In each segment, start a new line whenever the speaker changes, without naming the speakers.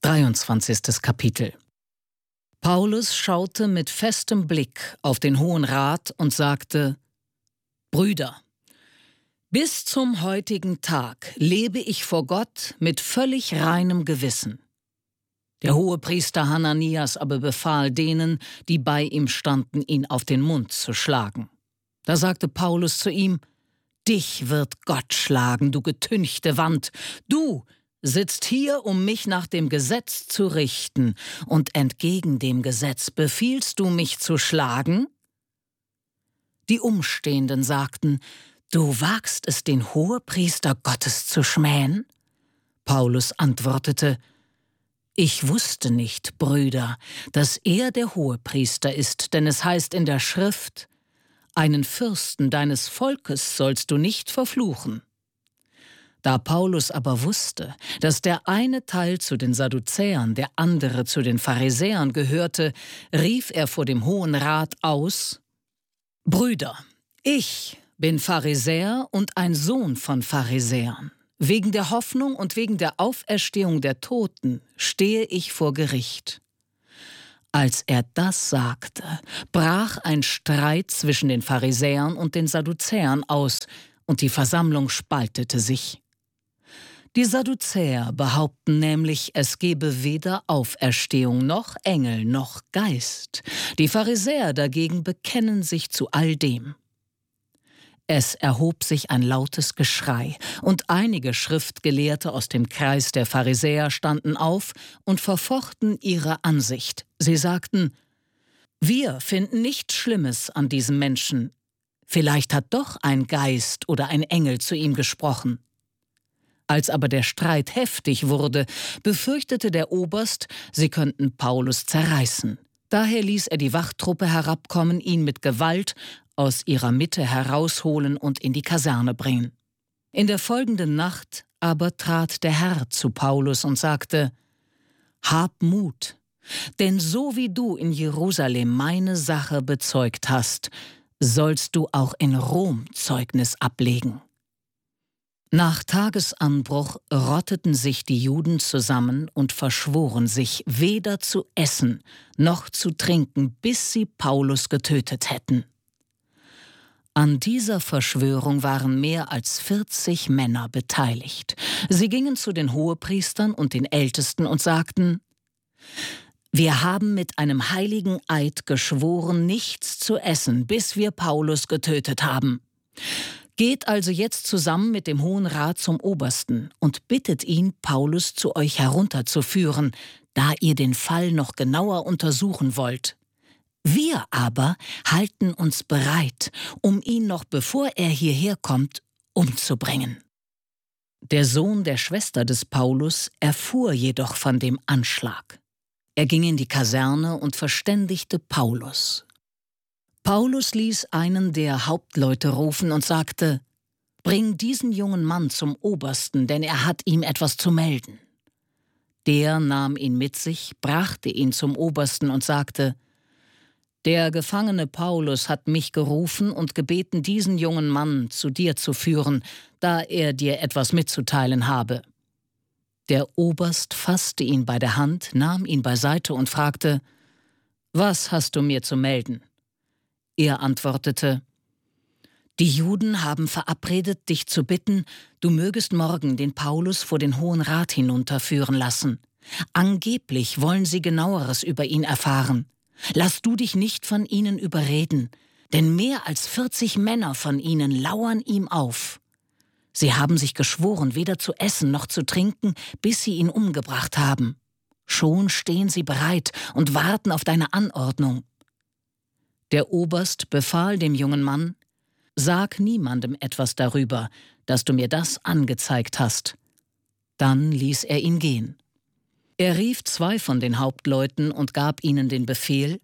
23. Kapitel. Paulus schaute mit festem Blick auf den Hohen Rat und sagte: Brüder, bis zum heutigen Tag lebe ich vor Gott mit völlig reinem Gewissen. Der Hohepriester Hananias aber befahl denen, die bei ihm standen, ihn auf den Mund zu schlagen. Da sagte Paulus zu ihm: Dich wird Gott schlagen, du getünchte Wand. Du sitzt hier, um mich nach dem Gesetz zu richten, und entgegen dem Gesetz befiehlst du mich zu schlagen? Die Umstehenden sagten: Du wagst es, den Hohepriester Gottes zu schmähen? Paulus antwortete: Ich wusste nicht, Brüder, dass er der Hohepriester ist, denn es heißt in der Schrift: Einen Fürsten deines Volkes sollst du nicht verfluchen. Da Paulus aber wusste, dass der eine Teil zu den Sadduzäern, der andere zu den Pharisäern gehörte, rief er vor dem Hohen Rat aus: Brüder, ich bin Pharisäer und ein Sohn von Pharisäern. Wegen der Hoffnung und wegen der Auferstehung der Toten stehe ich vor Gericht. Als er das sagte, brach ein Streit zwischen den Pharisäern und den Sadduzäern aus, und die Versammlung spaltete sich. Die Sadduzäer behaupten nämlich, es gebe weder Auferstehung noch Engel noch Geist. Die Pharisäer dagegen bekennen sich zu all dem. Es erhob sich ein lautes Geschrei, und einige Schriftgelehrte aus dem Kreis der Pharisäer standen auf und verfochten ihre Ansicht. Sie sagten: Wir finden nichts Schlimmes an diesem Menschen. Vielleicht hat doch ein Geist oder ein Engel zu ihm gesprochen. Als aber der Streit heftig wurde, befürchtete der Oberst, sie könnten Paulus zerreißen. Daher ließ er die Wachtruppe herabkommen, ihn mit Gewalt aus ihrer Mitte herausholen und in die Kaserne bringen. In der folgenden Nacht aber trat der Herr zu Paulus und sagte: Hab Mut, denn so wie du in Jerusalem meine Sache bezeugt hast, sollst du auch in Rom Zeugnis ablegen. Nach Tagesanbruch rotteten sich die Juden zusammen und verschworen sich, weder zu essen noch zu trinken, bis sie Paulus getötet hätten. An dieser Verschwörung waren mehr als 40 Männer beteiligt. Sie gingen zu den Hohepriestern und den Ältesten und sagten: Wir haben mit einem heiligen Eid geschworen, nichts zu essen, bis wir Paulus getötet haben. Geht also jetzt zusammen mit dem Hohen Rat zum Obersten und bittet ihn, Paulus zu euch herunterzuführen, da ihr den Fall noch genauer untersuchen wollt. Wir aber halten uns bereit, um ihn noch bevor er hierher kommt, umzubringen. Der Sohn der Schwester des Paulus erfuhr jedoch von dem Anschlag. Er ging in die Kaserne und verständigte Paulus. Paulus ließ einen der Hauptleute rufen und sagte: Bring diesen jungen Mann zum Obersten, denn er hat ihm etwas zu melden. Der nahm ihn mit sich, brachte ihn zum Obersten und sagte: Der Gefangene Paulus hat mich gerufen und gebeten, diesen jungen Mann zu dir zu führen, da er dir etwas mitzuteilen habe. Der Oberst fasste ihn bei der Hand, nahm ihn beiseite und fragte: Was hast du mir zu melden? Er antwortete: Die Juden haben verabredet, dich zu bitten, du mögest morgen den Paulus vor den Hohen Rat hinunterführen lassen. Angeblich wollen sie Genaueres über ihn erfahren. Lass du dich nicht von ihnen überreden, denn mehr als 40 Männer von ihnen lauern ihm auf. Sie haben sich geschworen, weder zu essen noch zu trinken, bis sie ihn umgebracht haben. Schon stehen sie bereit und warten auf deine Anordnung. Der Oberst befahl dem jungen Mann: Sag niemandem etwas darüber, dass du mir das angezeigt hast. Dann ließ er ihn gehen. Er rief 2 von den Hauptleuten und gab ihnen den Befehl: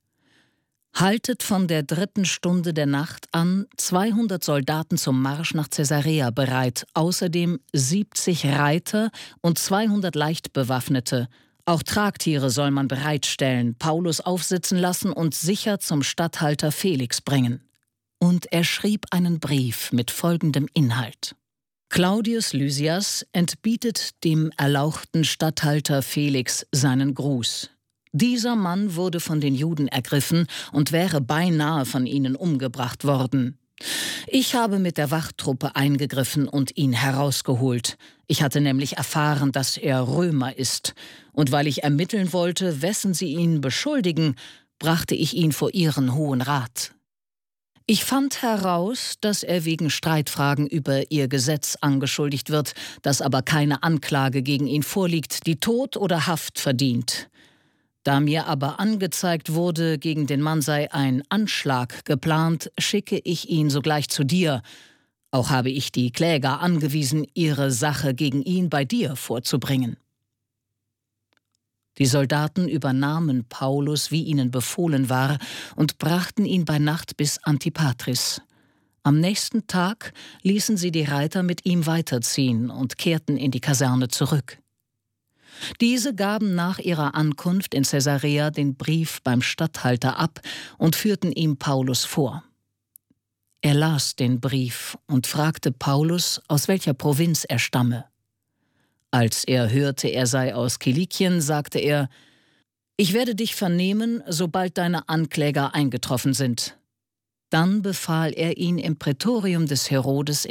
Haltet von der 3. Stunde der Nacht an 200 Soldaten zum Marsch nach Caesarea bereit, außerdem 70 Reiter und 200 Leichtbewaffnete. Auch Tragtiere soll man bereitstellen, Paulus aufsitzen lassen und sicher zum Statthalter Felix bringen. Und er schrieb einen Brief mit folgendem Inhalt: Claudius Lysias entbietet dem erlauchten Statthalter Felix seinen Gruß. Dieser Mann wurde von den Juden ergriffen und wäre beinahe von ihnen umgebracht worden. Ich habe mit der Wachtruppe eingegriffen und ihn herausgeholt. Ich hatte nämlich erfahren, dass er Römer ist. Und weil ich ermitteln wollte, wessen sie ihn beschuldigen, brachte ich ihn vor ihren Hohen Rat. Ich fand heraus, dass er wegen Streitfragen über ihr Gesetz angeschuldigt wird, dass aber keine Anklage gegen ihn vorliegt, die Tod oder Haft verdient. Da mir aber angezeigt wurde, gegen den Mann sei ein Anschlag geplant, schicke ich ihn sogleich zu dir. Auch habe ich die Kläger angewiesen, ihre Sache gegen ihn bei dir vorzubringen. Die Soldaten übernahmen Paulus, wie ihnen befohlen war, und brachten ihn bei Nacht bis Antipatris. Am nächsten Tag ließen sie die Reiter mit ihm weiterziehen und kehrten in die Kaserne zurück. Diese gaben nach ihrer Ankunft in Caesarea den Brief beim Statthalter ab und führten ihm Paulus vor. Er las den Brief und fragte Paulus, aus welcher Provinz er stamme. Als er hörte, er sei aus Kilikien, sagte er: »Ich werde dich vernehmen, sobald deine Ankläger eingetroffen sind.« Dann befahl er ihn im Prätorium des Herodes